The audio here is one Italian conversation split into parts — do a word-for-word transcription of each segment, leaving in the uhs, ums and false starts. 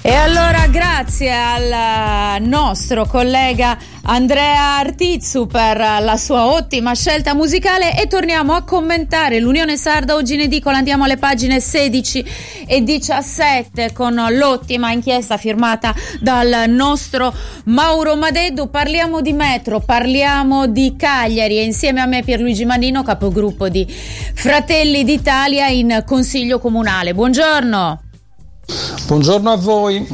E allora grazie al nostro collega Andrea Artizzu per la sua ottima scelta musicale e torniamo a commentare l'Unione Sarda oggi in edicola. Andiamo alle pagine sedici e diciassette con l'ottima inchiesta firmata dal nostro Mauro Madeddu. Parliamo di metro, parliamo di Cagliari e insieme a me Pierluigi Mannino, capogruppo di Fratelli d'Italia in Consiglio Comunale. Buongiorno. Buongiorno a voi.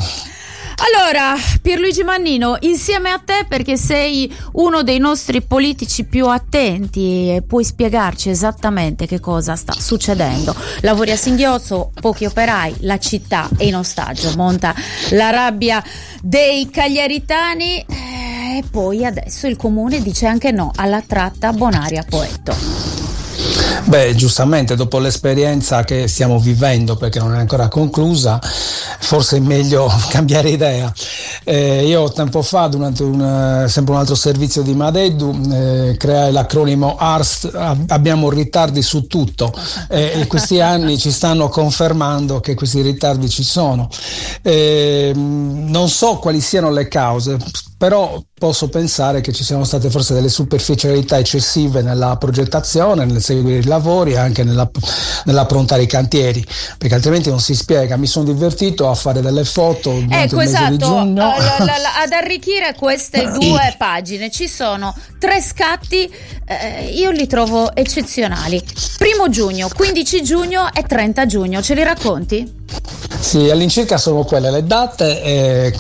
Allora, Pierluigi Mannino, insieme a te perché sei uno dei nostri politici più attenti e puoi spiegarci esattamente che cosa sta succedendo. Lavori a singhiozzo, pochi operai, la città è in ostaggio, monta la rabbia dei cagliaritani e poi adesso il comune dice anche no alla tratta Bonaria-Poetto. Beh, giustamente dopo l'esperienza che stiamo vivendo, perché non è ancora conclusa, forse è meglio cambiare idea. Eh, io tempo fa, durante un, sempre un altro servizio di Madeddu, eh, creai l'acronimo A R S T, abbiamo ritardi su tutto, eh, e questi anni ci stanno confermando che questi ritardi ci sono. Eh, non so quali siano le cause, però posso pensare che ci siano state forse delle superficialità eccessive nella progettazione, nel seguire i lavori e anche nella, nell'approntare i cantieri, perché altrimenti non si spiega. Mi sono divertito a fare delle foto durante ecco, il mese esatto, di giugno. Uh, la, la, la, ad arricchire queste due pagine ci sono tre scatti, eh, io li trovo eccezionali. Primo giugno, quindici giugno e trenta giugno, ce li racconti? Sì, all'incirca sono quelle le date. Eh,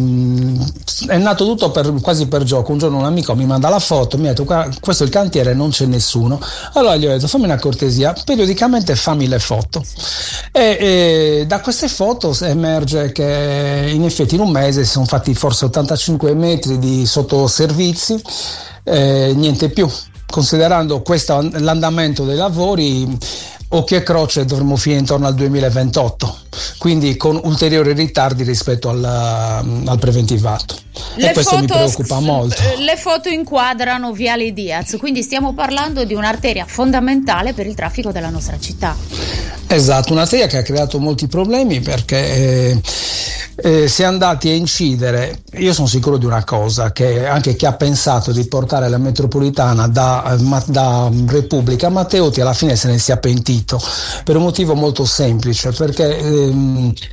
mh, è nato tutto per, quasi per gioco. Un giorno un amico mi manda la foto, mi ha detto: questo è il cantiere, non c'è nessuno. Allora gli ho detto: fammi una cortesia, periodicamente fammi le foto. E, e da queste foto emerge che in effetti in un mese si sono fatti forse ottantacinque metri di sottoservizi, eh, niente più. Considerando questo, l'andamento dei lavori, occhio e croce dovremmo finire intorno al duemilaventotto, quindi con ulteriori ritardi rispetto al, al preventivato. Le e questo foto, mi preoccupa molto. Le foto inquadrano Viale Diaz, quindi stiamo parlando di un'arteria fondamentale per il traffico della nostra città. Esatto, un'arteria che ha creato molti problemi perché eh, eh, si è andati a incidere. Io sono sicuro di una cosa, che anche chi ha pensato di portare la metropolitana da, da Repubblica a Matteotti alla fine se ne sia pentito, per un motivo molto semplice, perché ehm,